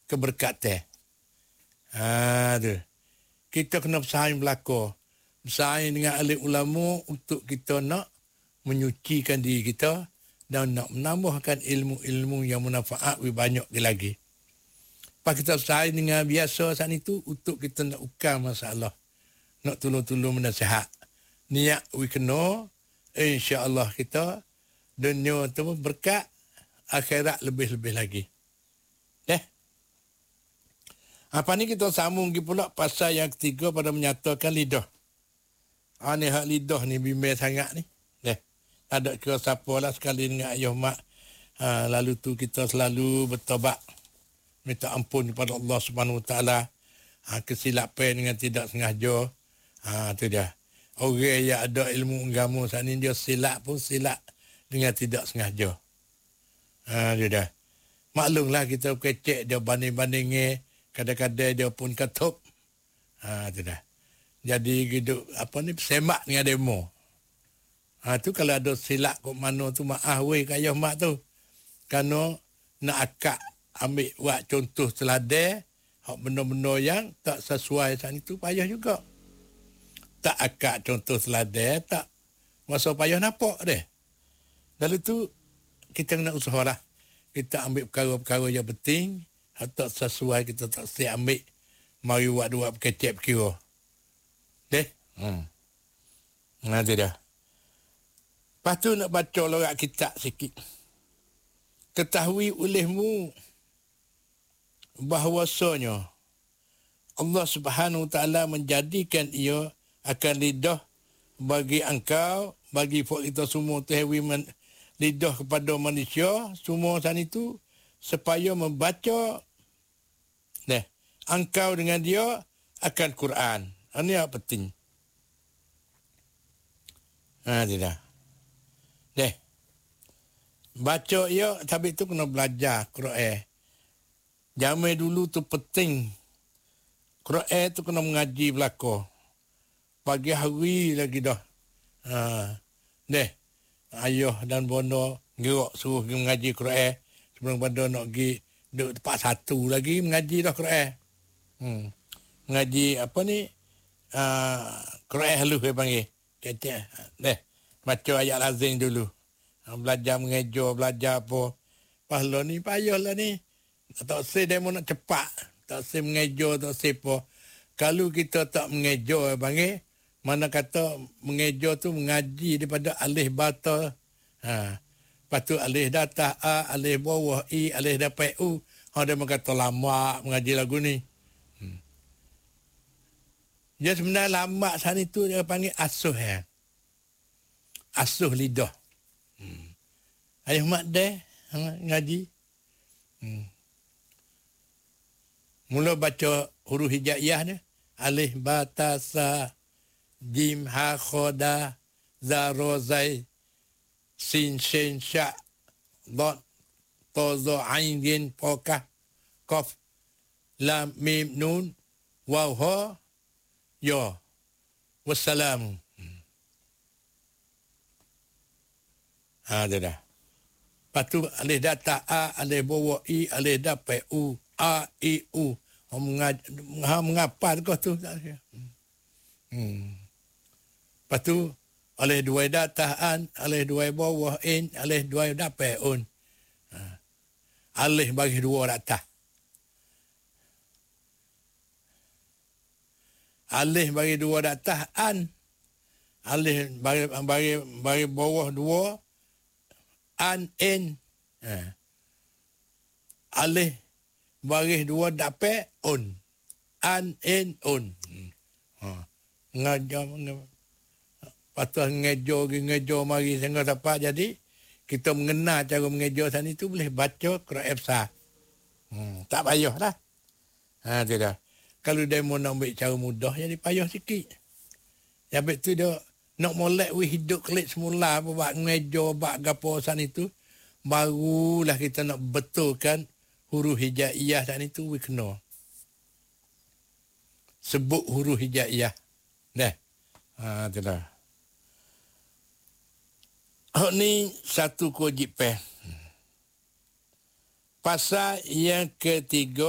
keberkatan. Tu. Kita kena bersaing belakang. Bersaing dengan alim ulama untuk kita nak menyucikan diri kita dan nak menambahkan ilmu-ilmu yang manfaat lebih banyak lagi. Pas kita bersaing dengan biasa saat itu untuk kita nak ukam masalah. Nak tolong-tolong menasihat. Niat we kena, insya-Allah kita dunia tu berkat, akhirat lebih-lebih lagi. Apa ni kita sambung lagi pula pasal yang ketiga pada menyatakan lidah. Ni hak lidah ni bimbang sangat ni. Ada kira siapa lah sekali dengan ayah mak. Lalu tu kita selalu bertobat. Minta ampun kepada Allah Subhanahu Wa Taala. Kesilapan dengan tidak sengaja. Tu dia. Orang yang ada ilmu agama saat ni dia silap pun silap dengan tidak sengaja. Dia dah. Maklumlah kita kecek dia banding-bandingnya. Kadang-kadang dia pun ketup. Tu dah. Jadi gitu, semak dengan demo. Tu kalau ada silap kat mana tu maaf weh kayah mak tu. Kerana nak akak ambil buat contoh teladan, hak benda-benda yang tak sesuai saat itu payah juga. Tak akak contoh teladan, tak masa payah nampak deh. Lalu tu kita kena usahalah. Kita ambil perkara-perkara yang penting. Tak sesuai kita tak siap ambil. Mari buat berkecek berkira. Nanti dah. Lepas tu nak baca lorak kitab sikit. Ketahui olehmu bahawasanya Allah Subhanahu Wa Taala menjadikan ia akan lidah bagi engkau, bagi kita semua tu lidah kepada manusia semua sana itu supaya membaca engkau dengan dia akan Quran. Ini yang penting. Tidak. Baca ia, tapi tu kena belajar Quran. Zaman dulu tu penting. Quran tu kena mengaji belaka. Pagi hari lagi dah. Ayah dan bono gerak suruh pergi mengaji Quran. Sebelum pada nak pergi duduk tempat satu lagi mengaji dah Quran. Mengaji apa ni? Quran halus dia panggil. Kecek. Baca ayat lazim dulu. Belajar mengeja, belajar apa. Pahala ni payahlah ni. Tak say demo nak cepat. Tak say mengeja, tak say apa. Kalau kita tak mengeja, panggil. Mana kata mengeja tu mengaji daripada alih bata. Lepas tu alih datah A, alih bawah I, alih dapat U. Dia kata lama mengaji lagu ni. Dia sebenarnya lama sana itu dia panggil asuh ya. Asuh lidah. Ayah mak deh ngaji. Mula baca huruf hijaiyah ni. Alif batasa jim ha khoda za rozai sin shin sha dot tozo ain din pokah kof lam mim nun waw ha ya wassalam. Dia dah. Lepas tu alih data A, alih bawa I, alih dapat U, A, I, U. Mengapa kau tu? Lepas tu alih dua data An, alih dua bawah In, alih dua dapat Un. Alih bagi dua data. Alih bagi dua data An. Alih bagi bawah dua An, In. Alih bagi dua dapat Un. An, In, Un. Ngajar. Patut ngejo mari sehingga dapat jadi kita mengenal cara mengejo sana itu boleh baca Quran sah. Tak payah dah. Tidak. Kalau dia mau nak ambil cara mudah jadi payah sikit. Habis tu dia nak molek hidup kelik semula apa buat ngejo buat gapo sana itu barulah kita nak betulkan huruf hijaiyah sana itu we kena. Sebut huruf hijaiyah. Itulah. Ni satu kewajipan. Pasal yang ketiga